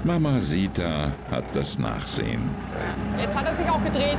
Mama Sita hat das Nachsehen. Jetzt hat er sich auch gedreht.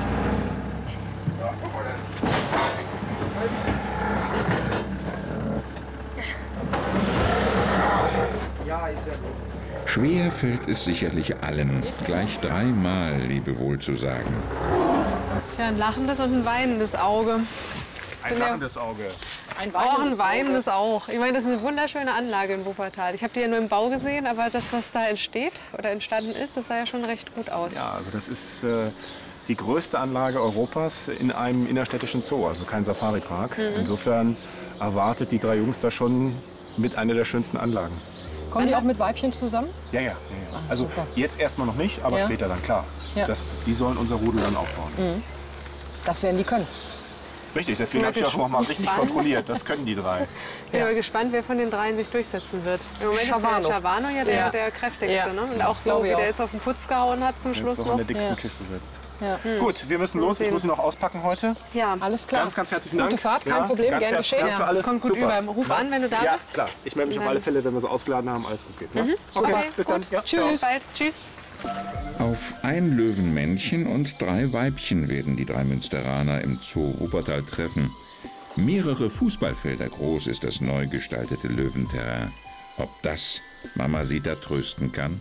Schwer fällt es sicherlich allen, gleich dreimal Lebewohl zu sagen. Ja, ein lachendes und ein weinendes Auge. Ein lachendes Auge. Auch ein weinendes auch. Ich meine, das ist eine wunderschöne Anlage in Wuppertal. Ich habe die ja nur im Bau gesehen, aber das, was da entsteht oder entstanden ist, das sah ja schon recht gut aus. Ja, also das ist die größte Anlage Europas in einem innerstädtischen Zoo, also kein Safari-Park. Insofern erwartet die drei Jungs da schon mit einer der schönsten Anlagen. Kommen die auch mit Weibchen zusammen? Ja, ja. Also super. jetzt erstmal noch nicht, aber Ja. später dann, klar. Ja. Die sollen unser Rudel dann aufbauen. Das werden die können. Richtig, deswegen habe ich auch noch mal richtig kontrolliert. Das können die drei. Ich bin mal gespannt, wer von den dreien sich durchsetzen wird. Im Moment Schiavano. ist der Schiavano ja der kräftigste. Ja. Ne? Und Das auch so, glaube wie ich der auch. jetzt auf den Putz gehauen hat zum Schluss Jetzt noch in noch. der dicksten Ja. Kiste sitzt. Ja. Gut, wir müssen los. Ich muss sie noch auspacken heute. Ja, Alles klar. Ganz herzlichen Dank. Gute Fahrt, kein Problem, ganz gern herzlichen geschehen. Dank für alles. kommt gut Super. über. Ruf an, wenn du da Ja, bist. klar. Ich melde mich auf alle Fälle, wenn wir so ausgeladen haben, alles gut geht. Ja? Okay, bis dann. gut. Ja, Tschüss. Bis bald. Tschüss. Auf ein Löwenmännchen und 3 Weibchen werden die 3 Münsteraner im Zoo Wuppertal treffen. Mehrere Fußballfelder groß ist das neu gestaltete Löwenterrain. Ob das Mama Sita trösten kann?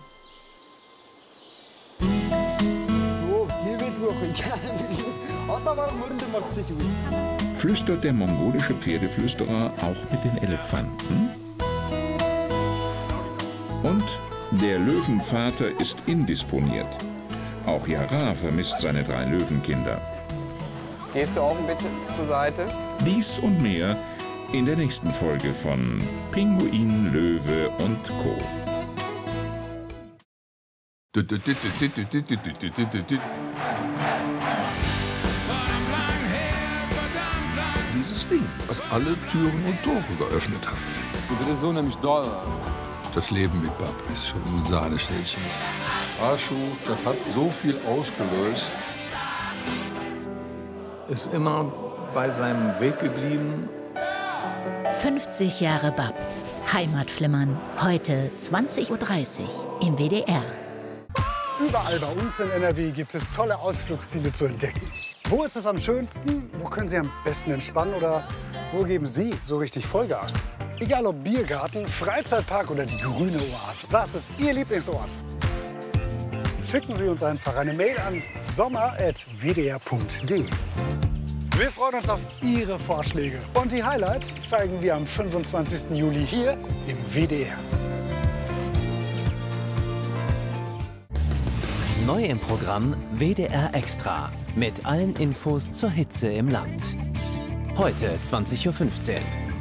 Flüstert der mongolische Pferdeflüsterer auch mit den Elefanten? Und der Löwenvater ist indisponiert. Auch Jara vermisst seine 3 Löwenkinder. Gehst du auch bitte zur Seite? Dies und mehr in der nächsten Folge von Pinguin, Löwe und Co. Dieses Ding, was alle Türen und Tore geöffnet hat. Das ist unheimlich doll. Das Leben mit Bab ist schon ein Sahnestädtchen. Aschu, das hat so viel ausgelöst. Ist immer bei seinem Weg geblieben. 50 Jahre Bab. Heimatflimmern. Heute 20:30 Uhr im WDR. Überall bei uns in NRW gibt es tolle Ausflugsziele zu entdecken. Wo ist es am schönsten? Wo können Sie am besten entspannen? Oder wo geben Sie so richtig Vollgas? Egal ob Biergarten, Freizeitpark oder die grüne Oase. Was ist Ihr Lieblingsort? Schicken Sie uns einfach eine Mail an sommer@wdr.de. Wir freuen uns auf Ihre Vorschläge. Und die Highlights zeigen wir am 25. Juli hier im WDR. Neu im Programm WDR Extra. Mit allen Infos zur Hitze im Land. Heute 20:15 Uhr.